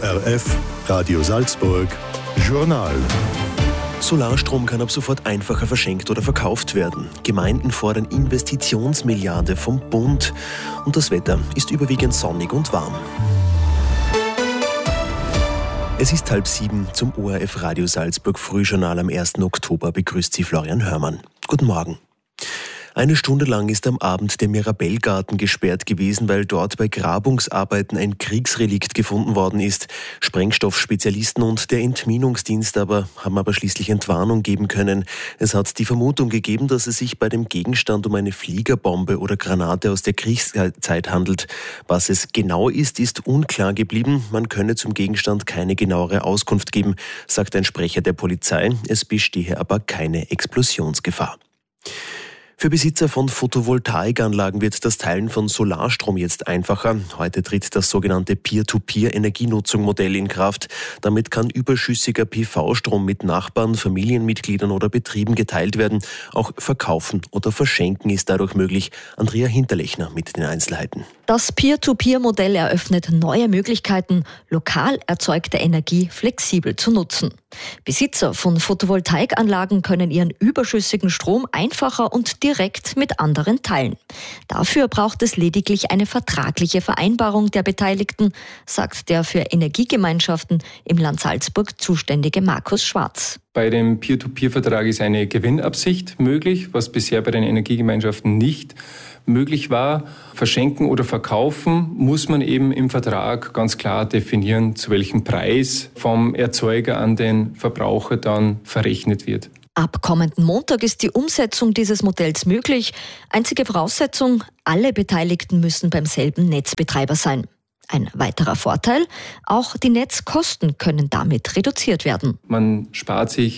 ORF Radio Salzburg Journal. Solarstrom kann ab sofort einfacher verschenkt oder verkauft werden. Gemeinden fordern Investitionsmilliarde vom Bund. Und das Wetter ist überwiegend sonnig und warm. Es ist 6:30 zum ORF Radio Salzburg Frühjournal am 1. Oktober. Begrüßt Sie Florian Hörmann. Guten Morgen. Eine Stunde lang ist am Abend der Mirabellgarten gesperrt gewesen, weil dort bei Grabungsarbeiten ein Kriegsrelikt gefunden worden ist. Sprengstoffspezialisten und der Entminungsdienst haben aber schließlich Entwarnung geben können. Es hat die Vermutung gegeben, dass es sich bei dem Gegenstand um eine Fliegerbombe oder Granate aus der Kriegszeit handelt. Was es genau ist, ist unklar geblieben. Man könne zum Gegenstand keine genauere Auskunft geben, sagt ein Sprecher der Polizei. Es bestehe aber keine Explosionsgefahr. Für Besitzer von Photovoltaikanlagen wird das Teilen von Solarstrom jetzt einfacher. Heute tritt das sogenannte Peer-to-Peer-Energienutzung-Modell in Kraft. Damit kann überschüssiger PV-Strom mit Nachbarn, Familienmitgliedern oder Betrieben geteilt werden. Auch verkaufen oder verschenken ist dadurch möglich. Andrea Hinterlechner mit den Einzelheiten. Das Peer-to-Peer-Modell eröffnet neue Möglichkeiten, lokal erzeugte Energie flexibel zu nutzen. Besitzer von Photovoltaikanlagen können ihren überschüssigen Strom einfacher und direkt mit anderen teilen. Dafür braucht es lediglich eine vertragliche Vereinbarung der Beteiligten, sagt der für Energiegemeinschaften im Land Salzburg zuständige Markus Schwarz. Bei dem Peer-to-Peer-Vertrag ist eine Gewinnabsicht möglich, was bisher bei den Energiegemeinschaften nicht möglich war. Verschenken oder verkaufen muss man eben im Vertrag ganz klar definieren, zu welchem Preis vom Erzeuger an den Verbraucher dann verrechnet wird. Ab kommenden Montag ist die Umsetzung dieses Modells möglich. Einzige Voraussetzung, alle Beteiligten müssen beim selben Netzbetreiber sein. Ein weiterer Vorteil, auch die Netzkosten können damit reduziert werden. Man spart sich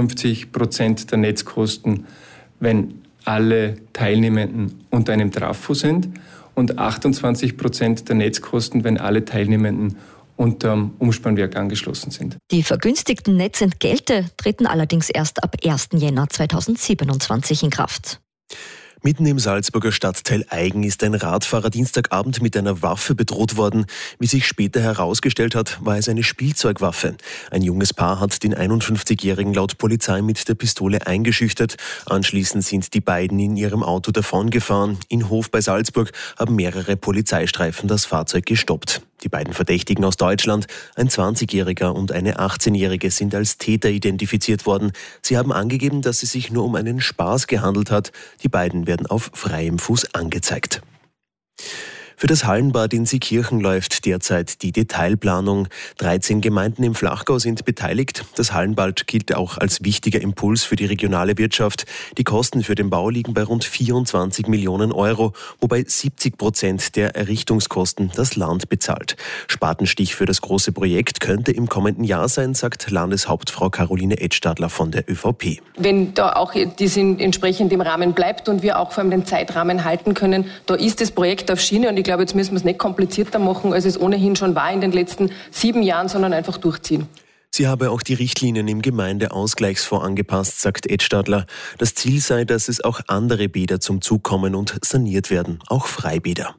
57% der Netzkosten, wenn alle Teilnehmenden unter einem Trafo sind und 28% der Netzkosten, wenn alle Teilnehmenden unterm Umspannwerk angeschlossen sind. Die vergünstigten Netzentgelte treten allerdings erst ab 1. Jänner 2027 in Kraft. Mitten im Salzburger Stadtteil Aigen ist ein Radfahrer Dienstagabend mit einer Waffe bedroht worden. Wie sich später herausgestellt hat, war es eine Spielzeugwaffe. Ein junges Paar hat den 51-Jährigen laut Polizei mit der Pistole eingeschüchtert. Anschließend sind die beiden in ihrem Auto davongefahren. In Hof bei Salzburg haben mehrere Polizeistreifen das Fahrzeug gestoppt. Die beiden Verdächtigen aus Deutschland, ein 20-Jähriger und eine 18-Jährige, sind als Täter identifiziert worden. Sie haben angegeben, dass es sich nur um einen Spaß gehandelt hat. Die beiden werden auf freiem Fuß angezeigt. Für das Hallenbad in Seekirchen läuft derzeit die Detailplanung. 13 Gemeinden im Flachgau sind beteiligt. Das Hallenbad gilt auch als wichtiger Impuls für die regionale Wirtschaft. Die Kosten für den Bau liegen bei rund 24 Millionen Euro, wobei 70% der Errichtungskosten das Land bezahlt. Spatenstich für das große Projekt könnte im kommenden Jahr sein, sagt Landeshauptfrau Caroline Edstadler von der ÖVP. Wenn da auch das entsprechend im Rahmen bleibt und wir auch vor allem den Zeitrahmen halten können, da ist das Projekt auf Schiene und ich glaube, jetzt müssen wir es nicht komplizierter machen, als es ohnehin schon war in den letzten 7 Jahren, sondern einfach durchziehen. Sie habe auch die Richtlinien im Gemeindeausgleichsfonds angepasst, sagt Edstadler. Das Ziel sei, dass es auch andere Bäder zum Zug kommen und saniert werden, auch Freibäder.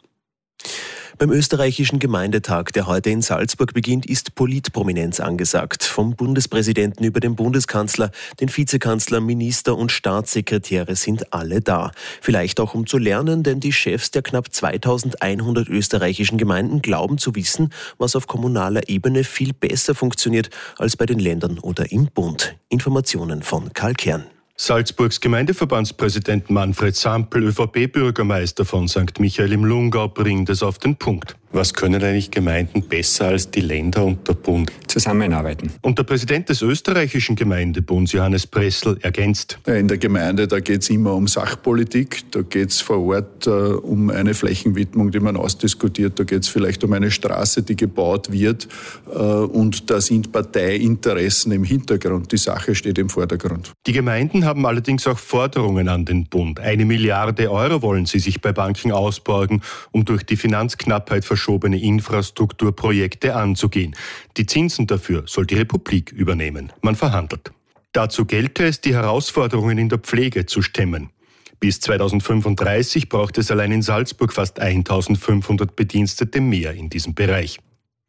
Beim österreichischen Gemeindetag, der heute in Salzburg beginnt, ist Politprominenz angesagt. Vom Bundespräsidenten über den Bundeskanzler, den Vizekanzler, Minister und Staatssekretäre sind alle da. Vielleicht auch um zu lernen, denn die Chefs der knapp 2100 österreichischen Gemeinden glauben zu wissen, was auf kommunaler Ebene viel besser funktioniert als bei den Ländern oder im Bund. Informationen von Karl Kern. Salzburgs Gemeindeverbandspräsident Manfred Sampel, ÖVP-Bürgermeister von St. Michael im Lungau, bringt es auf den Punkt. Was können eigentlich Gemeinden besser als die Länder und der Bund? Zusammenarbeiten. Und der Präsident des österreichischen Gemeindebunds, Johannes Pressl, ergänzt. In der Gemeinde, da geht es immer um Sachpolitik, da geht es vor Ort um eine Flächenwidmung, die man ausdiskutiert, da geht es vielleicht um eine Straße, die gebaut wird und da sind Parteiinteressen im Hintergrund, die Sache steht im Vordergrund. Die Gemeinden haben allerdings auch Forderungen an den Bund. 1 Milliarde Euro wollen sie sich bei Banken ausborgen, um durch die Finanzknappheit verschobene Infrastrukturprojekte anzugehen. Die Zinsen dafür soll die Republik übernehmen. Man verhandelt. Dazu gelte es, die Herausforderungen in der Pflege zu stemmen. Bis 2035 braucht es allein in Salzburg fast 1500 Bedienstete mehr in diesem Bereich.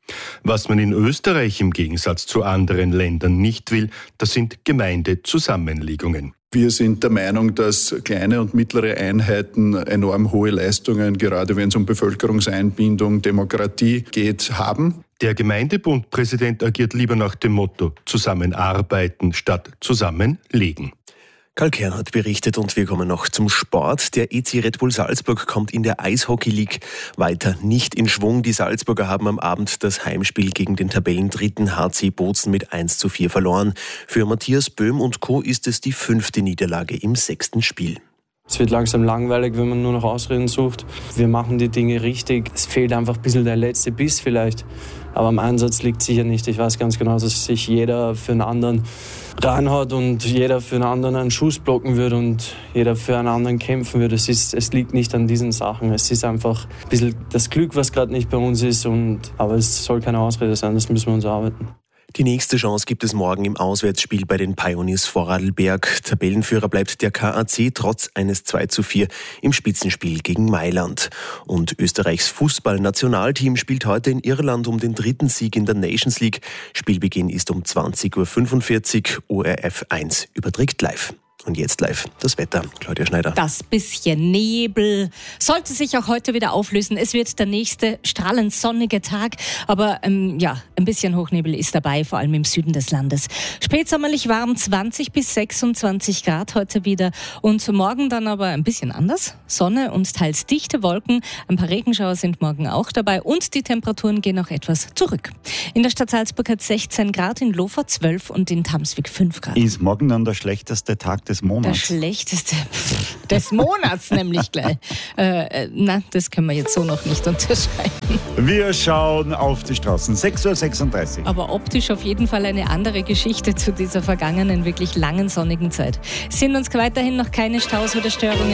Was man in Österreich im Gegensatz zu anderen Ländern nicht will, das sind Gemeindezusammenlegungen. Wir sind der Meinung, dass kleine und mittlere Einheiten enorm hohe Leistungen, gerade wenn es um Bevölkerungseinbindung, Demokratie geht, haben. Der Gemeindebundpräsident agiert lieber nach dem Motto zusammenarbeiten statt zusammenlegen. Karl Kern hat berichtet und wir kommen noch zum Sport. Der EC Red Bull Salzburg kommt in der Eishockey League weiter nicht in Schwung. Die Salzburger haben am Abend das Heimspiel gegen den Tabellendritten HC Bozen mit 1:4 verloren. Für Matthias Böhm und Co. ist es die 5. Niederlage im 6. Spiel. Es wird langsam langweilig, wenn man nur noch Ausreden sucht. Wir machen die Dinge richtig. Es fehlt einfach ein bisschen der letzte Biss vielleicht. Aber am Einsatz liegt sicher nicht. Ich weiß ganz genau, dass sich jeder für einen anderen reinhaut und jeder für einen anderen einen Schuss blocken wird und jeder für einen anderen kämpfen wird. Es liegt nicht an diesen Sachen. Es ist einfach ein bisschen das Glück, was gerade nicht bei uns ist. Aber es soll keine Ausrede sein, das müssen wir uns erarbeiten. Die nächste Chance gibt es morgen im Auswärtsspiel bei den Pioneers Vorarlberg. Tabellenführer bleibt der KAC trotz eines 2:4 im Spitzenspiel gegen Mailand. Und Österreichs Fußballnationalteam spielt heute in Irland um den 3. Sieg in der Nations League. Spielbeginn ist um 20:45 Uhr. ORF 1 überträgt live. Und jetzt live das Wetter. Claudia Schneider. Das bisschen Nebel sollte sich auch heute wieder auflösen. Es wird der nächste strahlend sonnige Tag. Aber ein bisschen Hochnebel ist dabei, vor allem im Süden des Landes. Spätsommerlich warm, 20 bis 26 Grad heute wieder. Und morgen dann aber ein bisschen anders. Sonne und teils dichte Wolken. Ein paar Regenschauer sind morgen auch dabei. Und die Temperaturen gehen noch etwas zurück. In der Stadt Salzburg hat 16 Grad, in Lofa 12 und in Tamswig 5 Grad. Ist morgen dann der schlechteste Tag des Monats? Der schlechteste des Monats nämlich gleich. Das können wir jetzt so noch nicht unterscheiden. Wir schauen auf die Straßen. 6:36 Uhr. Aber optisch auf jeden Fall eine andere Geschichte zu dieser vergangenen, wirklich langen sonnigen Zeit. Es sind uns weiterhin noch keine Staus oder Störungen